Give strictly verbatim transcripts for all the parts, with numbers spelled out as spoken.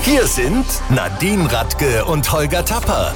Hier sind Nadine Radke und Holger Tapper.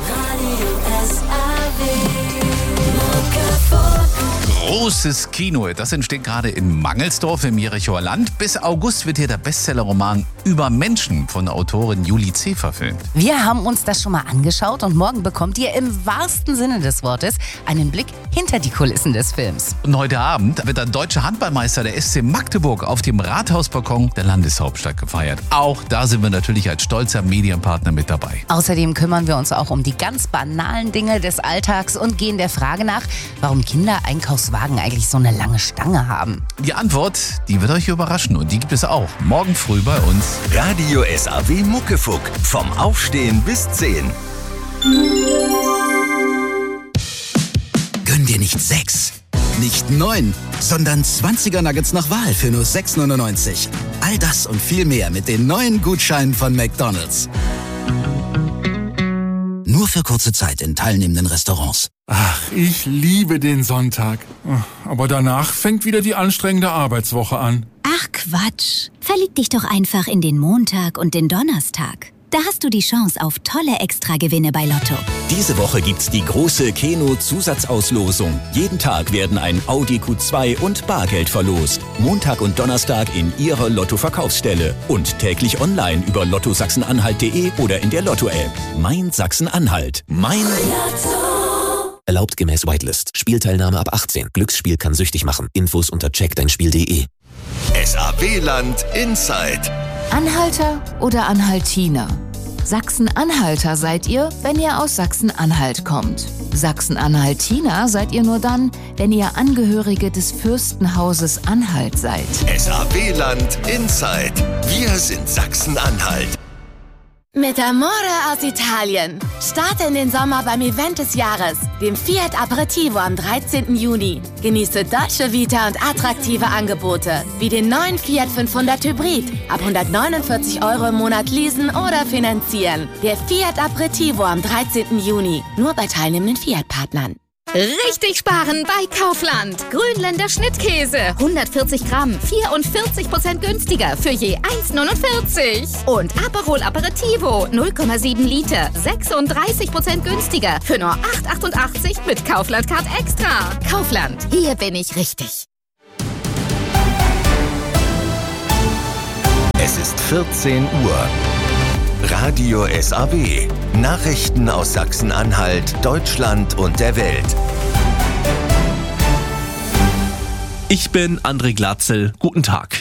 Großes Kino, das entsteht gerade in Mangelsdorf im Jerichower Land. Bis August wird hier der Bestsellerroman Über Menschen von der Autorin Julie C. verfilmt. Wir haben uns das schon mal angeschaut und morgen bekommt ihr im wahrsten Sinne des Wortes einen Blick hinter die Kulissen des Films. Und heute Abend wird der deutsche Handballmeister der S C Magdeburg auf dem Rathausbalkon der Landeshauptstadt gefeiert. Auch da sind wir natürlich als stolzer Medienpartner mit dabei. Außerdem kümmern wir uns auch um die ganz banalen Dinge des Alltags und gehen der Frage nach, warum Kinder Einkaufswagen eigentlich so eine lange Stange haben. Die Antwort, die wird euch überraschen und die gibt es auch morgen früh bei uns. Radio S A W Muckefuck. Vom Aufstehen bis zehn. Gönn dir nicht sechs, nicht neun, sondern zwanziger Nuggets nach Wahl für nur sechs neunundneunzig. All das und viel mehr mit den neuen Gutscheinen von McDonald's. Nur für kurze Zeit in teilnehmenden Restaurants. Ach, ich liebe den Sonntag. Aber danach fängt wieder die anstrengende Arbeitswoche an. Ach Quatsch. Verlieb dich doch einfach in den Montag und den Donnerstag. Da hast du die Chance auf tolle Extragewinne bei Lotto. Diese Woche gibt's die große Keno-Zusatzauslosung. Jeden Tag werden ein Audi Q zwei und Bargeld verlost. Montag und Donnerstag in Ihrer Lotto-Verkaufsstelle. Und täglich online über lotto sachsen-anhalt punkt de oder in der Lotto-App. Mein Sachsen-Anhalt. Mein Lotto. Erlaubt gemäß Whitelist. Spielteilnahme ab achtzehn. Glücksspiel kann süchtig machen. Infos unter check dein spiel punkt de. S A W-Land Inside. Anhalter oder Anhaltiner? Sachsen-Anhalter seid ihr, wenn ihr aus Sachsen-Anhalt kommt. Sachsen-Anhaltiner seid ihr nur dann, wenn ihr Angehörige des Fürstenhauses Anhalt seid. S A W-Land Inside. Wir sind Sachsen-Anhalt. Mit Amore aus Italien. Starte in den Sommer beim Event des Jahres, dem Fiat Aperitivo am dreizehnten Juni. Genieße deutsche Vita und attraktive Angebote, wie den neuen Fiat fünfhundert Hybrid. Ab hundertneunundvierzig Euro im Monat leasen oder finanzieren. Der Fiat Aperitivo am dreizehnten Juni. Nur bei teilnehmenden Fiat-Partnern. Richtig sparen bei Kaufland. Grünländer Schnittkäse. hundertvierzig Gramm. vierundvierzig Prozent günstiger für je eins neunundvierzig. Und Aperol Aperitivo. null Komma sieben Liter. sechsunddreißig Prozent günstiger für nur acht achtundachtzig mit Kaufland Card Extra. Kaufland. Hier bin ich richtig. Es ist vierzehn Uhr. Radio S A W. Nachrichten aus Sachsen-Anhalt, Deutschland und der Welt. Ich bin André Glatzel. Guten Tag.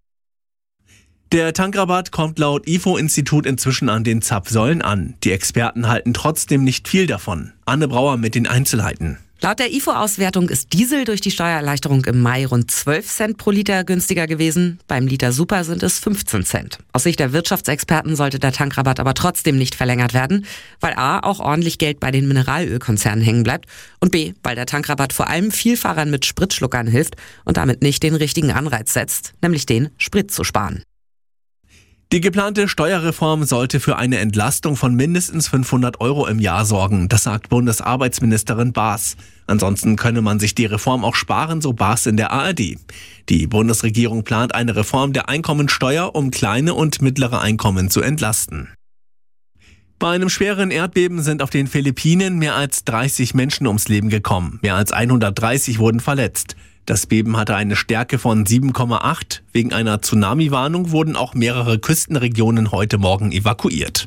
Der Tankrabatt kommt laut I F O-Institut inzwischen an den Zapfsäulen an. Die Experten halten trotzdem nicht viel davon. Anne Brauer mit den Einzelheiten. Laut der I F O-Auswertung ist Diesel durch die Steuererleichterung im Mai rund zwölf Cent pro Liter günstiger gewesen. Beim Liter Super sind es fünfzehn Cent. Aus Sicht der Wirtschaftsexperten sollte der Tankrabatt aber trotzdem nicht verlängert werden, weil a. auch ordentlich Geld bei den Mineralölkonzernen hängen bleibt und b. weil der Tankrabatt vor allem Vielfahrern mit Spritschluckern hilft und damit nicht den richtigen Anreiz setzt, nämlich den, Sprit zu sparen. Die geplante Steuerreform sollte für eine Entlastung von mindestens fünfhundert Euro im Jahr sorgen, das sagt Bundesarbeitsministerin Baas. Ansonsten könne man sich die Reform auch sparen, so Baas in der A R D. Die Bundesregierung plant eine Reform der Einkommensteuer, um kleine und mittlere Einkommen zu entlasten. Bei einem schweren Erdbeben sind auf den Philippinen mehr als dreißig Menschen ums Leben gekommen. Mehr als hundertdreißig wurden verletzt. Das Beben hatte eine Stärke von sieben Komma acht. Wegen einer Tsunami-Warnung wurden auch mehrere Küstenregionen heute Morgen evakuiert.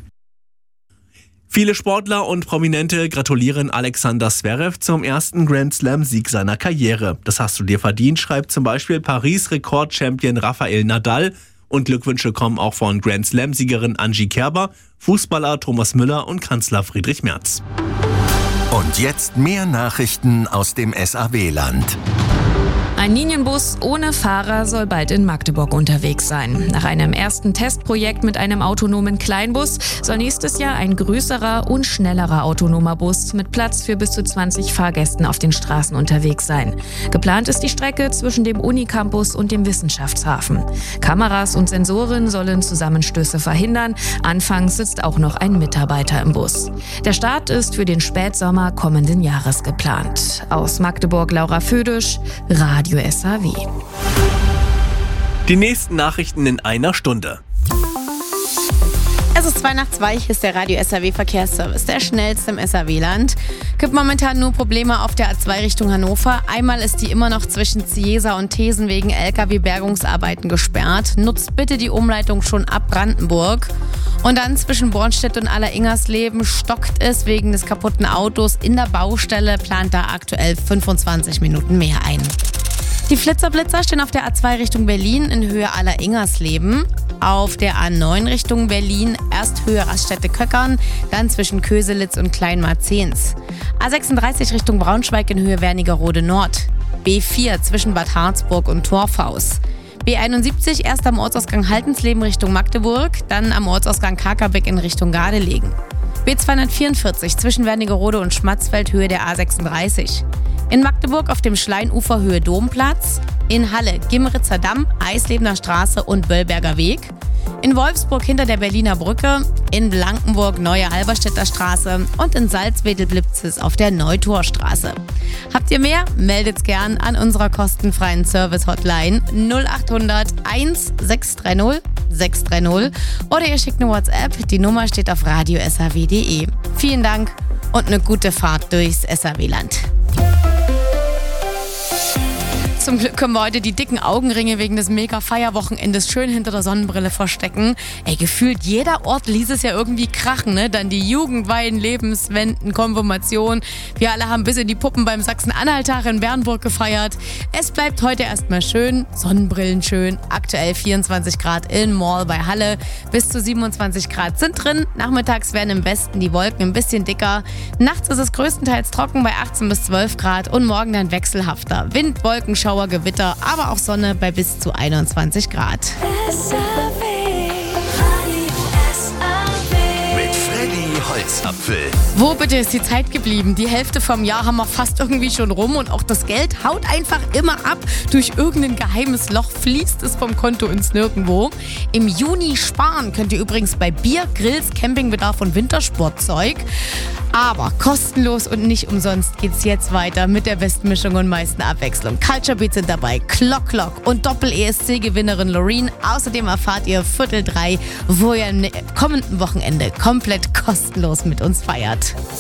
Viele Sportler und Prominente gratulieren Alexander Zverev zum ersten Grand-Slam-Sieg seiner Karriere. Das hast du dir verdient, schreibt zum Beispiel Paris-Rekord-Champion Rafael Nadal. Und Glückwünsche kommen auch von Grand-Slam-Siegerin Angie Kerber, Fußballer Thomas Müller und Kanzler Friedrich Merz. Und jetzt mehr Nachrichten aus dem S A W-Land. Ein Linienbus ohne Fahrer soll bald in Magdeburg unterwegs sein. Nach einem ersten Testprojekt mit einem autonomen Kleinbus soll nächstes Jahr ein größerer und schnellerer autonomer Bus mit Platz für bis zu zwanzig Fahrgästen auf den Straßen unterwegs sein. Geplant ist die Strecke zwischen dem Unicampus und dem Wissenschaftshafen. Kameras und Sensoren sollen Zusammenstöße verhindern. Anfangs sitzt auch noch ein Mitarbeiter im Bus. Der Start ist für den Spätsommer kommenden Jahres geplant. Aus Magdeburg Laura Födisch, Radio S A W. Die nächsten Nachrichten in einer Stunde. Es ist zwei nach zwei, hier ist der Radio S R W Verkehrsservice, der schnellste im S R W-Land. Gibt momentan nur Probleme auf der A zwei Richtung Hannover. Einmal ist die immer noch zwischen Ziesa und Thesen wegen L K W-Bergungsarbeiten gesperrt. Nutzt bitte die Umleitung schon ab Brandenburg. Und dann zwischen Bornstedt und Alleringers-Leben stockt es wegen des kaputten Autos in der Baustelle, plant da aktuell fünfundzwanzig Minuten mehr ein. Die Flitzerblitzer stehen auf der A zwei Richtung Berlin in Höhe Alleringersleben. Auf der A neun Richtung Berlin erst Höhe Raststätte Köckern, dann zwischen Köselitz und Kleinmarzens. A sechsunddreißig Richtung Braunschweig in Höhe Wernigerode Nord. B vier zwischen Bad Harzburg und Torfaus. B einundsiebzig erst am Ortsausgang Haltensleben Richtung Magdeburg, dann am Ortsausgang Kakerbeck in Richtung Gardelegen. B zweihundertvierundvierzig zwischen Wernigerode und Schmatzfeld Höhe der A sechsunddreißig. In Magdeburg auf dem Schleinufer Höhe Domplatz. In Halle Gimritzer Damm, Eislebener Straße und Böllberger Weg. In Wolfsburg hinter der Berliner Brücke. In Blankenburg Neue Halberstädter Straße. Und in Salzwedel-Blipzes auf der Neutorstraße. Habt ihr mehr? Meldet's gern an unserer kostenfreien Service-Hotline null achthundert eins sechs drei null sechs drei null oder ihr schickt eine WhatsApp. Die Nummer steht auf radio s r w punkt d e. Vielen Dank und eine gute Fahrt durchs S R W-Land. Zum Glück können wir heute die dicken Augenringe wegen des Mega-Feierwochenendes schön hinter der Sonnenbrille verstecken. Ey, gefühlt jeder Ort ließ es ja irgendwie krachen, ne? Dann die Jugendweihen, Lebenswenden, Konfirmation. Wir alle haben bis in die Puppen beim Sachsen-Anhalt-Tag in Bernburg gefeiert. Es bleibt heute erstmal schön, Sonnenbrillen schön. Aktuell vierundzwanzig Grad in Mall bei Halle. Bis zu siebenundzwanzig Grad sind drin. Nachmittags werden im Westen die Wolken ein bisschen dicker. Nachts ist es größtenteils trocken bei achtzehn bis zwölf Grad und morgen dann wechselhafter. Wind, Wolken, Schauer, Gewitter, aber auch Sonne bei bis zu einundzwanzig Grad. Mit Freddy Holzapfel. Wo bitte ist die Zeit geblieben? Die Hälfte vom Jahr haben wir fast irgendwie schon rum und auch das Geld haut einfach immer ab. Durch irgendein geheimes Loch fließt es vom Konto ins Nirgendwo. Im Juni sparen könnt ihr übrigens bei Bier, Grills, Campingbedarf und Wintersportzeug. Aber kostenlos und nicht umsonst geht's jetzt weiter mit der besten Mischung und meisten Abwechslung. Culture Beats sind dabei, Clock Clock und Doppel-E S C-Gewinnerin Loreen. Außerdem erfahrt ihr Viertel drei, wo ihr am kommenden Wochenende komplett kostenlos mit uns feiert.